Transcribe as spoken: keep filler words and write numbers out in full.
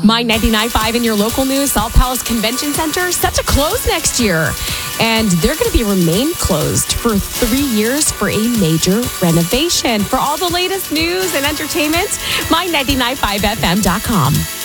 My ninety-nine point five in your local news, Salt Palace Convention Center set to close next year. And they're going to be remain closed for three years for a major renovation. For all the latest news and entertainment, my ninety-nine point five F M dot com.